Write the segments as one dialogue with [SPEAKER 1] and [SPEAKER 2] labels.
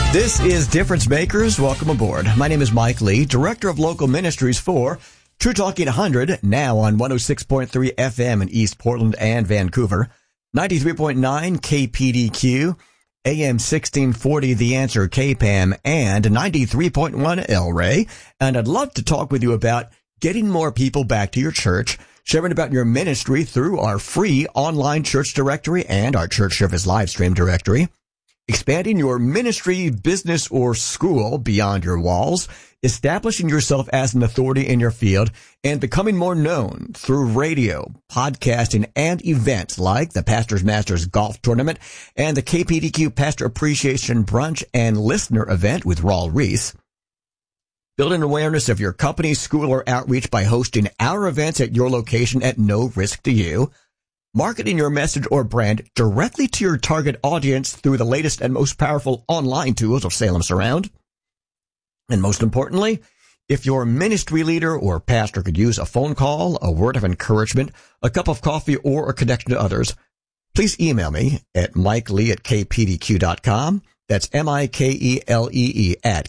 [SPEAKER 1] This is Difference Makers. Welcome aboard. My name is Mike Lee, Director of Local Ministries for True Talk 800, now on 106.3 FM in East Portland and Vancouver, 93.9 KPDQ, AM 1640 The Answer KPAM, and 93.1 El Rey. And I'd love to talk with you about getting more people back to your church, sharing about your ministry through our free online church directory and our church service live stream directory, expanding your ministry, business, or school beyond your walls, establishing yourself as an authority in your field, and becoming more known through radio, podcasting, and events like the Pastors Masters Golf Tournament and the KPDQ Pastor Appreciation Brunch and Listener Event with Raul Reese. Building awareness of your company, school, or outreach by hosting our events at your location at no risk to you. Marketing your message or brand directly to your target audience through the latest and most powerful online tools of Salem Surround. And most importantly, if your ministry leader or pastor could use a phone call, a word of encouragement, a cup of coffee, or a connection to others, please email me at mikelee@kpdq.com. That's MIKELEE at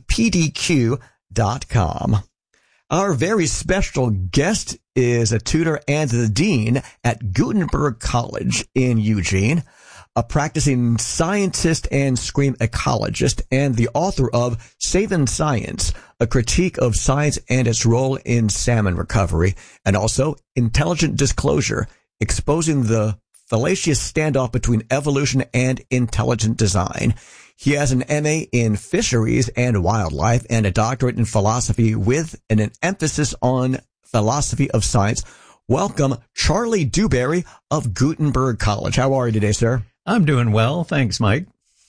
[SPEAKER 1] kpdq.com. Our very special guest is a tutor and the dean at Gutenberg College in Eugene, a practicing scientist and scream ecologist, and the author of Saving Science, a critique of science and its role in salmon recovery, and also Intelligent Disclosure, exposing the fallacious standoff between evolution and intelligent design. He has an MA in fisheries and wildlife and a doctorate in philosophy with an emphasis on philosophy of science. Welcome, Charlie Dewberry of Gutenberg College. How are you today, sir?
[SPEAKER 2] I'm doing well. Thanks, Mike.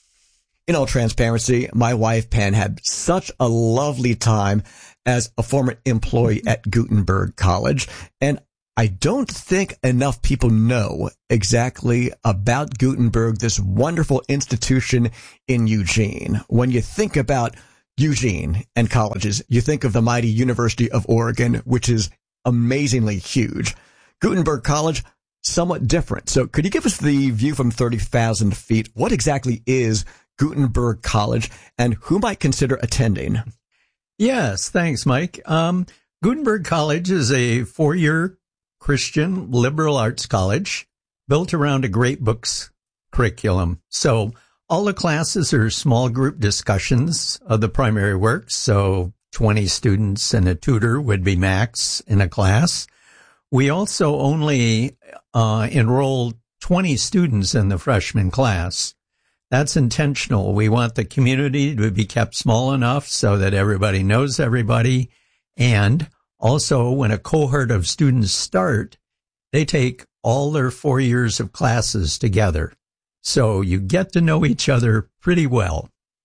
[SPEAKER 1] In all transparency, my wife, Penn, had such a lovely time as a former employee at Gutenberg College, and I don't think enough people know exactly about Gutenberg, this wonderful institution in Eugene. When you think about Eugene and colleges, you think of the mighty University of Oregon, which is amazingly huge. Gutenberg College, somewhat different. So could you give us the view from 30,000 feet? What exactly is Gutenberg College and who might consider attending?
[SPEAKER 2] Yes, thanks, Mike. Gutenberg College is a 4-year Christian liberal arts college built around a great books curriculum. So all the classes are small group discussions of the primary works. So 20 students and a tutor would be max in a class. We also only enroll 20 students in the freshman class. That's intentional. We want the community to be kept small enough so that everybody knows everybody. And also, when a cohort of students start, they take all their 4 years of classes together. So you get to know each other pretty well.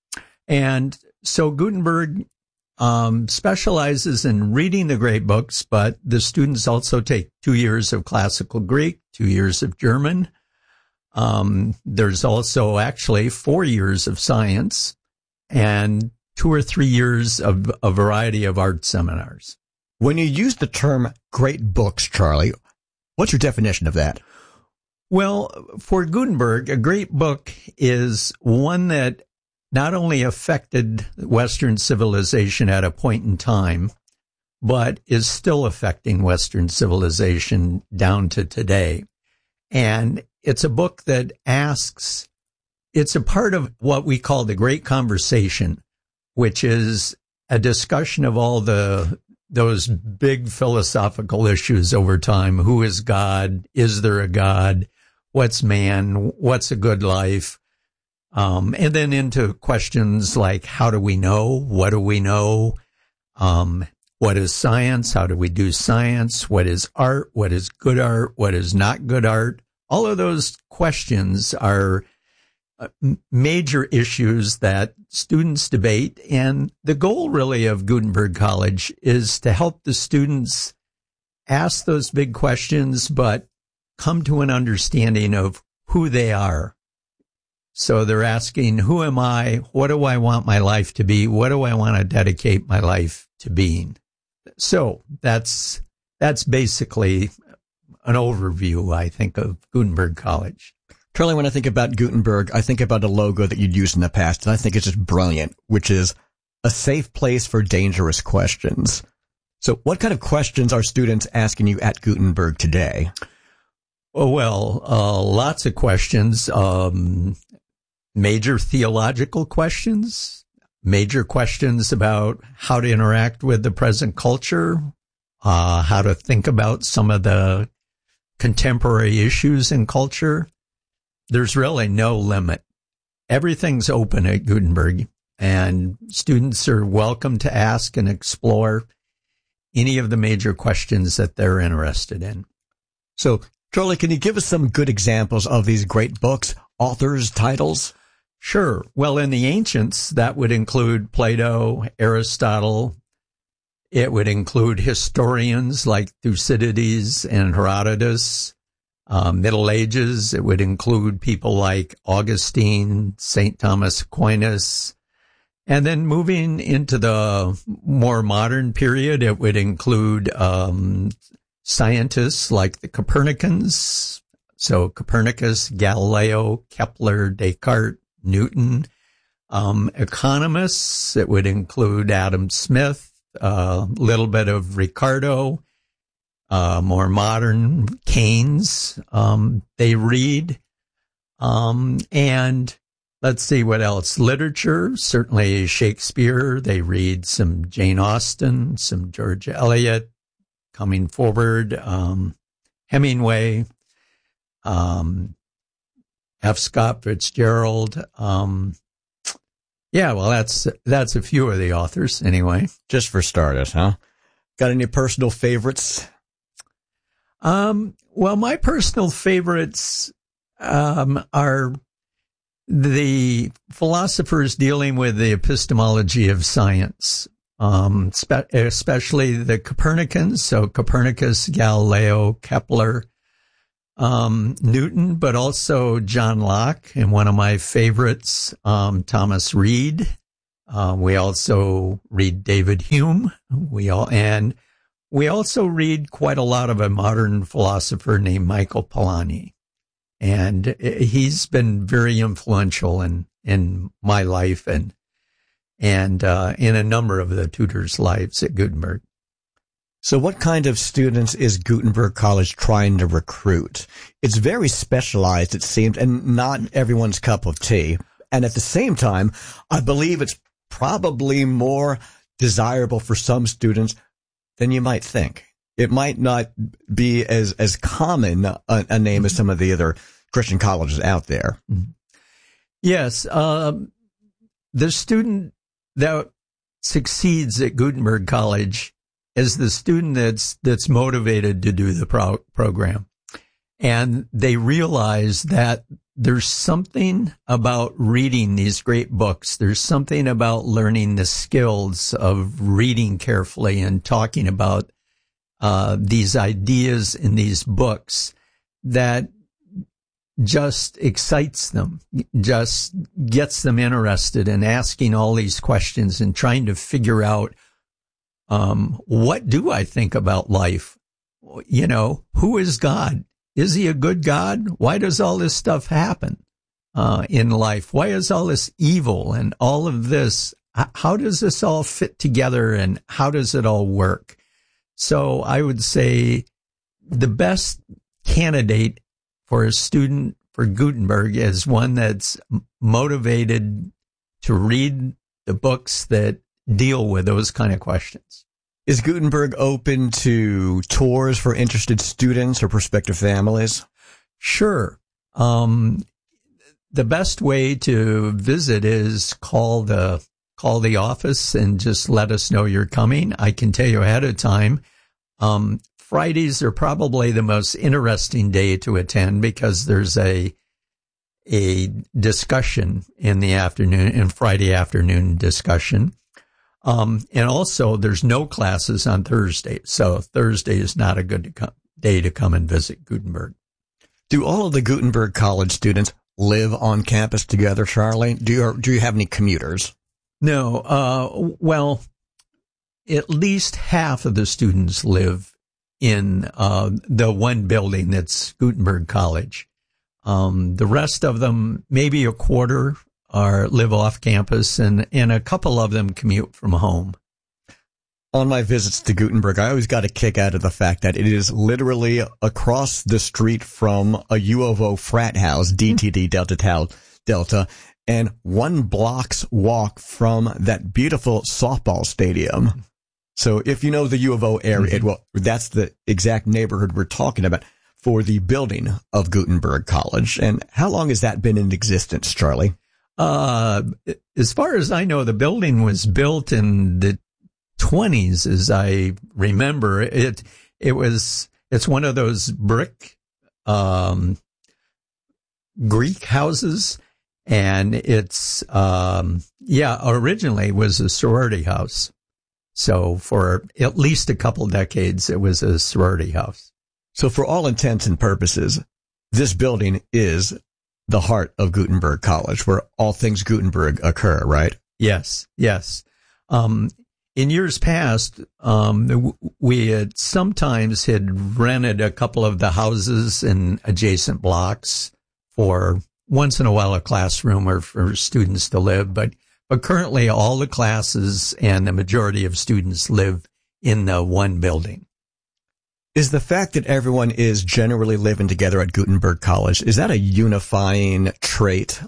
[SPEAKER 2] And so Gutenberg specializes in reading the great books, but the students also take 2 years of classical Greek, 2 years of German. There's also actually 4 years of science and 2 or 3 years of a variety of art seminars.
[SPEAKER 1] When you use the term great books, Charlie, what's your definition of that?
[SPEAKER 2] Well, for Gutenberg, a great book is one that not only affected Western civilization at a point in time, but is still affecting Western civilization down to today. And it's a book that it's a part of what we call the Great Conversation, which is a discussion of all those big philosophical issues over time. Who is God? Is there a God? What's man? What's a good life? And then into questions like, how do we know? What do we know? What is science? How do we do science? What is art? What is good art? What is not good art? All of those questions are major issues that students debate. And the goal really of Gutenberg College is to help the students ask those big questions, but come to an understanding of who they are. So they're asking, who am I? What do I want my life to be? What do I want to dedicate my life to being? So that's basically an overview, I think, of Gutenberg College.
[SPEAKER 1] Charlie, when I think about Gutenberg, I think about a logo that you'd used in the past, and I think it's just brilliant, which is a safe place for dangerous questions. So what kind of questions are students asking you at Gutenberg today?
[SPEAKER 2] Well, lots of questions. Major theological questions, major questions about how to interact with the present culture, how to think about some of the contemporary issues in culture. There's really no limit. Everything's open at Gutenberg, and students are welcome to ask and explore any of the major questions that they're interested in.
[SPEAKER 1] So, Charlie, can you give us some good examples of these great books, authors, titles?
[SPEAKER 2] Sure. Well, in the ancients, that would include Plato, Aristotle. It would include historians like Thucydides and Herodotus. Middle Ages, it would include people like Augustine, St. Thomas Aquinas. And then moving into the more modern period, it would include scientists like the Copernicans. So Copernicus, Galileo, Kepler, Descartes, Newton. Economists, it would include Adam Smith, a little bit of Ricardo. More modern Keynes, they read. And let's see what else. Literature, certainly Shakespeare. They read some Jane Austen, some George Eliot, coming forward, Hemingway, F. Scott Fitzgerald. Yeah, well, that's a few of the authors anyway.
[SPEAKER 1] Just for starters, huh? Got any personal favorites?
[SPEAKER 2] Well, my personal favorites are the philosophers dealing with the epistemology of science, especially the Copernicans, so Copernicus, Galileo, Kepler, Newton, but also John Locke, and one of my favorites, Thomas Reid. We also read David Hume. We also read quite a lot of a modern philosopher named Michael Polanyi. And he's been very influential in my life and in a number of the tutors' lives at Gutenberg.
[SPEAKER 1] So what kind of students is Gutenberg College trying to recruit? It's very specialized, it seems, and not everyone's cup of tea. And at the same time, I believe it's probably more desirable for some students than you might think. It might not be as common a name as some of the other Christian colleges out there.
[SPEAKER 2] Yes. The student that succeeds at Gutenberg College is the student that's motivated to do the program. And they realize that there's something about reading these great books. There's something about learning the skills of reading carefully and talking about these ideas in these books that just excites them, just gets them interested in asking all these questions and trying to figure out, what do I think about life? You know, who is God? Is he a good God? Why does all this stuff happen in life? Why is all this evil and all of this? How does this all fit together and how does it all work? So I would say the best candidate for a student for Gutenberg is one that's motivated to read the books that deal with those kind of questions.
[SPEAKER 1] Is Gutenberg open to tours for interested students or prospective families?
[SPEAKER 2] Sure. The best way to visit is call the office and just let us know you're coming. I can tell you ahead of time. Fridays are probably the most interesting day to attend because there's a discussion in the afternoon, in Friday afternoon discussion. And also there's no classes on Thursday. So Thursday is not a good day to come and visit Gutenberg.
[SPEAKER 1] Do all of the Gutenberg College students live on campus together, Charlie? Do you have any commuters?
[SPEAKER 2] No. Well, at least half of the students live in the one building that's Gutenberg College. The rest of them, maybe a quarter, live off campus, and a couple of them commute from home.
[SPEAKER 1] On my visits to Gutenberg, I always got a kick out of the fact that it is literally across the street from a U of O frat house, DTD Delta Tau Delta, and 1 block's walk from that beautiful softball stadium. So if you know the U of O area, well, that's the exact neighborhood we're talking about for the building of Gutenberg College. And how long has that been in existence, Charlie?
[SPEAKER 2] As far as I know, the building was built in the 20s, as I remember. It's one of those brick Greek houses, and it's originally was a sorority house. So for at least a couple decades, it was a sorority house.
[SPEAKER 1] So for all intents and purposes, this building is the heart of Gutenberg College, where all things Gutenberg occur, right?
[SPEAKER 2] Yes. In years past, we had sometimes rented a couple of the houses in adjacent blocks for once in a while a classroom or for students to live, but currently all the classes and the majority of students live in the one building.
[SPEAKER 1] Is the fact that everyone is generally living together at Gutenberg College, is that a unifying trait?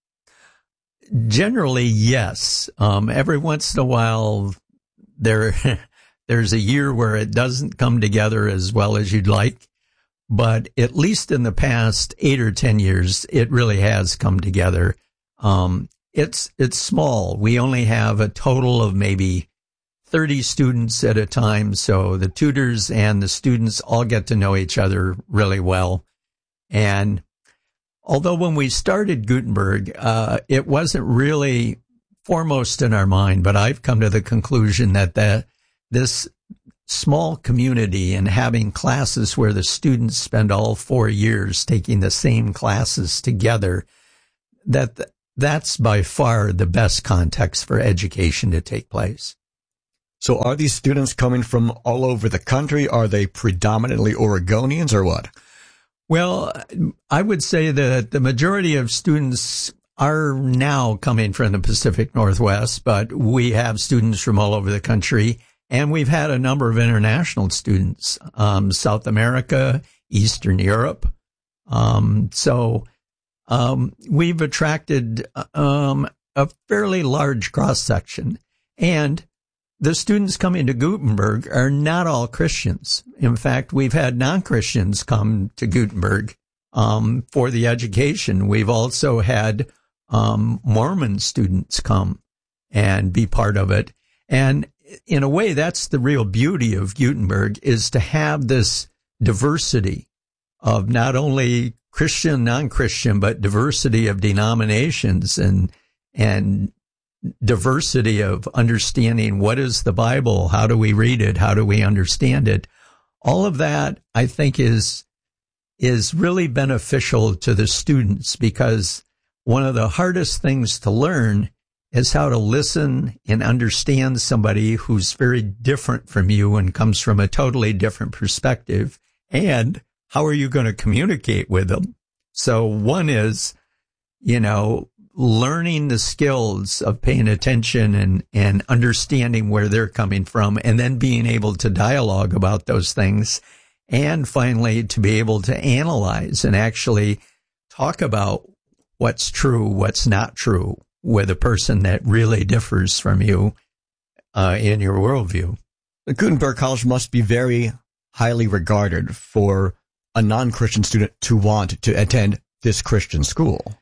[SPEAKER 2] Generally, yes. Every once in a while, there's a year where it doesn't come together as well as you'd like, but at least in the past 8 or 10 years, it really has come together. It's small. We only have a total of maybe 30 students at a time, so the tutors and the students all get to know each other really well. And although when we started Gutenberg, it wasn't really foremost in our mind, but I've come to the conclusion that this small community and having classes where the students spend all 4 years taking the same classes together, that's by far the best context for education to take place.
[SPEAKER 1] So are these students coming from all over the country? Are they predominantly Oregonians or what?
[SPEAKER 2] Well, I would say that the majority of students are now coming from the Pacific Northwest, but we have students from all over the country, and we've had a number of international students, South America, Eastern Europe. So we've attracted a fairly large cross-section, and the students coming to Gutenberg are not all Christians. In fact, we've had non-Christians come to Gutenberg for the education. We've also had Mormon students come and be part of it. And in a way, that's the real beauty of Gutenberg, is to have this diversity of not only Christian, non-Christian, but diversity of denominations and diversity of understanding what is the Bible, how do we read it, how do we understand it. All of that, I think, is really beneficial to the students, because one of the hardest things to learn is how to listen and understand somebody who's very different from you and comes from a totally different perspective, and how are you going to communicate with them? So one is, learning the skills of paying attention and understanding where they're coming from, and then being able to dialogue about those things, and finally to be able to analyze and actually talk about what's true, what's not true with a person that really differs from you in your worldview.
[SPEAKER 1] Gutenberg College must be very highly regarded for a non-Christian student to want to attend this Christian school.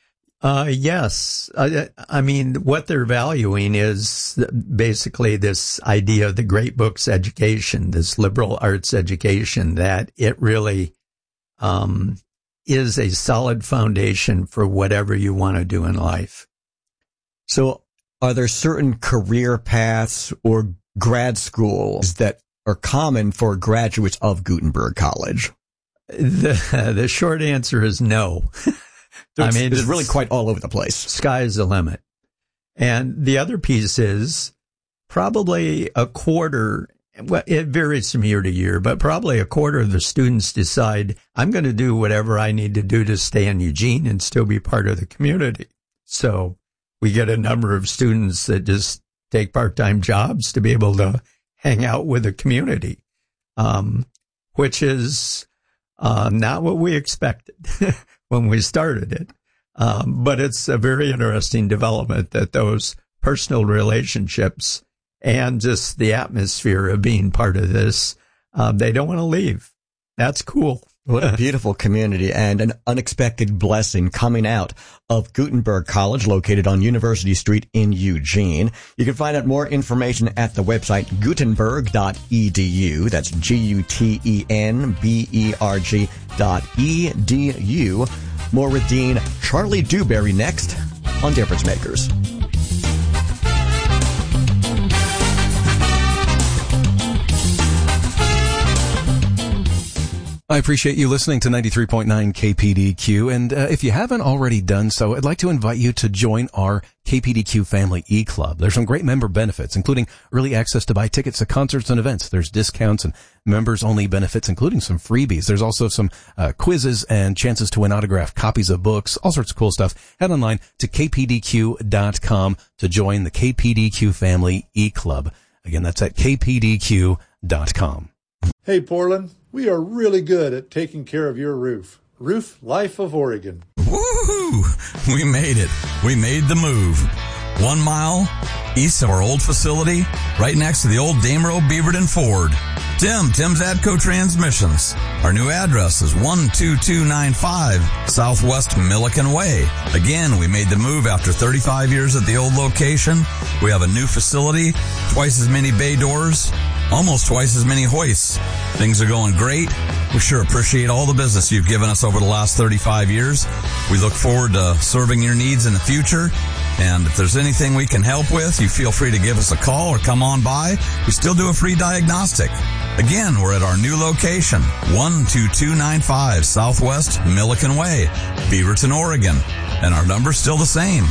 [SPEAKER 2] Yes. I mean, what they're valuing is basically this idea of the great books education, this liberal arts education, that it really is a solid foundation for whatever you want to do in life.
[SPEAKER 1] So are there certain career paths or grad schools that are common for graduates of Gutenberg College?
[SPEAKER 2] The short answer is no.
[SPEAKER 1] It's really quite all over the place.
[SPEAKER 2] Sky's the limit. And the other piece is probably a quarter Well, it varies from year to year, but probably a quarter of the students decide, I'm going to do whatever I need to do to stay in Eugene and still be part of the community. So we get a number of students that just take part-time jobs to be able to hang out with the community, which is not what we expected when we started it. But it's a very interesting development that those personal relationships and just the atmosphere of being part of this, they don't want to leave. That's cool.
[SPEAKER 1] What a beautiful community and an unexpected blessing coming out of Gutenberg College, located on University Street in Eugene. You can find out more information at the website gutenberg.edu. That's gutenberg.edu. More with Dean Charlie Dewberry next on Difference Makers.
[SPEAKER 3] I appreciate you listening to 93.9 KPDQ, and if you haven't already done so, I'd like to invite you to join our KPDQ Family E-Club. There's some great member benefits, including early access to buy tickets to concerts and events. There's discounts and members-only benefits, including some freebies. There's also some quizzes and chances to win autographed copies of books, all sorts of cool stuff. Head online to kpdq.com to join the KPDQ Family E-Club. Again, that's at kpdq.com.
[SPEAKER 4] Hey, Portland. We are really good at taking care of your roof. Roof Life of Oregon.
[SPEAKER 5] Woohoo! We made it. We made the move. 1 mile east of our old facility, right next to the old Damerow Beaverton Ford. Tim's Atco Transmissions. Our new address is 12295 Southwest Milliken Way. Again, we made the move after 35 years at the old location. We have a new facility, twice as many bay doors, almost twice as many hoists. Things are going great. We sure appreciate all the business you've given us over the last 35 years. We look forward to serving your needs in the future. And if there's anything we can help with, you feel free to give us a call or come on by. We still do a free diagnostic. Again, we're at our new location, 12295 Southwest Milliken Way, Beaverton, Oregon. And our number's still the same,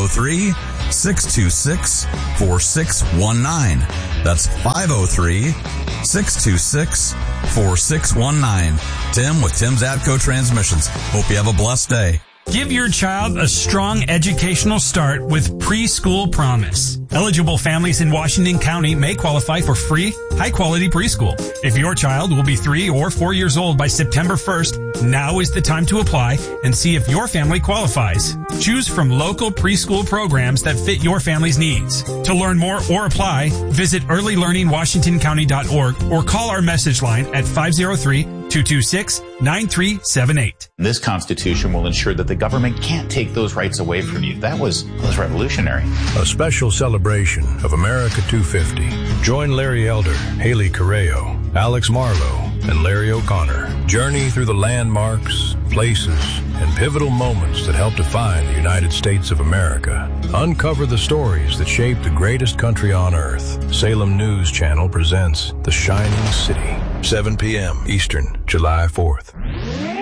[SPEAKER 5] 503-626-4619. That's 503-626-4619. Tim with Tim's Atco Transmissions. Hope you have a blessed day.
[SPEAKER 6] Give your child a strong educational start with Preschool Promise. Eligible families in Washington County may qualify for free, high-quality preschool. If your child will be 3 or 4 years old by September 1st, now is the time to apply and see if your family qualifies. Choose from local preschool programs that fit your family's needs. To learn more or apply, visit earlylearningwashingtoncounty.org or call our message line at 503-226-9378.
[SPEAKER 7] This Constitution will ensure that the government can't take those rights away from you. That was revolutionary.
[SPEAKER 8] A special celebration of America 250. Join Larry Elder, Haley Correo, Alex Marlowe, and Larry O'Connor. Journey through the landmarks, places, and pivotal moments that help define the United States of America. Uncover the stories that shaped the greatest country on earth. Salem News Channel presents The Shining City. 7 p.m. Eastern, July 4th.